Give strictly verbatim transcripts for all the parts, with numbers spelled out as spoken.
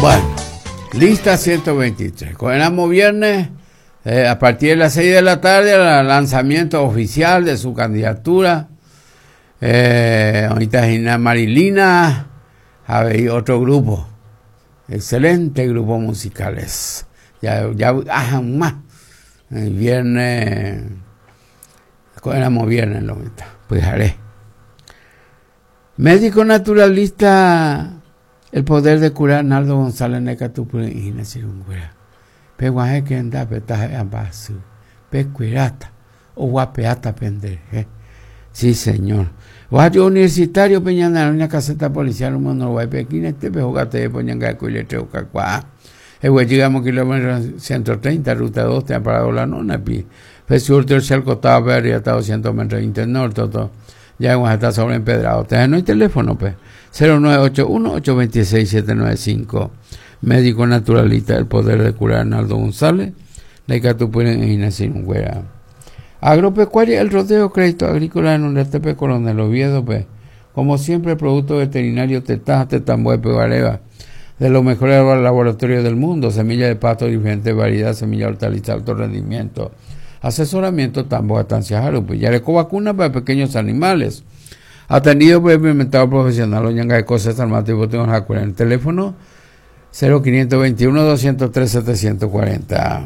Bueno, lista ciento veintitrés. Comenzamos viernes eh, a partir de las seis de la tarde el lanzamiento oficial de su candidatura. Eh, ahorita Gina Marilina, a ver, otro grupo, excelente grupo musicales. Ya, ya, ah, más. El viernes, comenzamos viernes, lo mitad. Pues haré. Médico naturalista. El poder de curar Naldo González Necatupure y Nasirungüera. Peguaje que anda petaje ambasu. Pecuirata. O guapeata pendeje. Sí, señor. Guayo universitario peñana en una caseta policial un mono guay pequín este pejogate de poñanga cuilete o cacua. El güey llegamos kilómetro ciento treinta, ruta dos, te han parado la nona pi. Fesurto el cerco estaba verde hasta doscientos metros interno, todo. Ya vamos a estar sobre empedrado. Te no hay teléfono, pues. cero nueve ocho uno, ocho dos seis, siete nueve cinco. Médico naturalista, el poder de curar Naldo González. De Catupuren y Nasirungüera. Agropecuaria, el rodeo crédito agrícola en un Tepe Coronel Oviedo, pues. Como siempre, producto veterinario Tetaja, Tetambué, Pegareva. De los mejores laboratorios del mundo. Semilla de pasto, diferentes variedades, semilla hortaliza, alto rendimiento. Asesoramiento, tambo, atancia, pues. Ya le vacuna para pequeños animales. Atendido por el implementado profesional, Oñanga de Cosas Armadas y Botón en el teléfono cero cinco dos uno, dos cero tres, siete cuatro cero.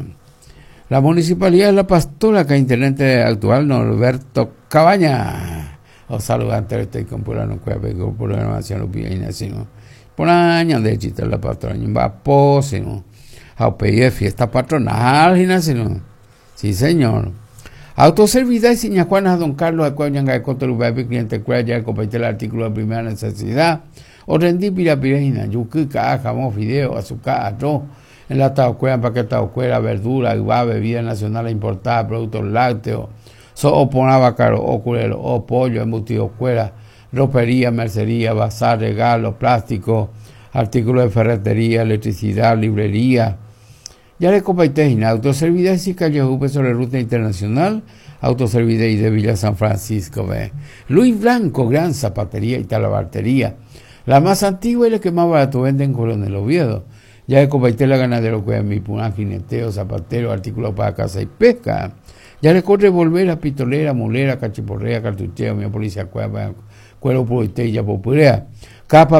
La Municipalidad de La Pastora, que intendente actual, Norberto Cabaña. Os saludante, estoy con pura no cueve, con pura nación lupina, sino por años de chiste La Pastora, y va po, sino a pedir fiesta patronal, sino sí, señor. Autoservidad y Siña Juana Don Carlos Acuañanga de Coto Lubabi, cliente cual ya compartir el artículo de primera necesidad. O rendí pirapirejina, yuki, caja, jamón, fideo, azúcar, arroz, en la taucuera, paquete taucuera, verdura, uva, bebida nacional importada, productos lácteos, so oponaba caro, o culero, o pollo, embutido cuera, ropería, mercería, bazar, regalos, plástico, artículos de ferretería, electricidad, librería. Ya le compartí Autoservidez y Calle Jupe sobre ruta internacional, Autoservidez de Villa San Francisco, ve. Luis Blanco, gran zapatería y talabartería. La más antigua y la que más barato venden en Coronel Oviedo. Ya le compartí la ganadero que mi punán, jineteo, zapatero, artículos para caza y pesca. Ya le corre volver a pitolera, mulera, cachiporrea, cartucheo, mi policía, cuero, pulitella, popurea. Capa